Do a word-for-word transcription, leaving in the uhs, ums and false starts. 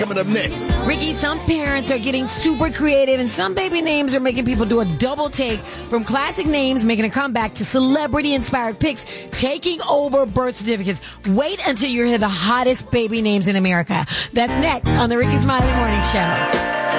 Coming up next. Ricky, some parents are getting super creative, and some baby names are making people do a double take, from classic names making a comeback to celebrity-inspired pics taking over birth certificates. Wait until you hear the hottest baby names in America. That's next on the Ricky Smiley Morning Show.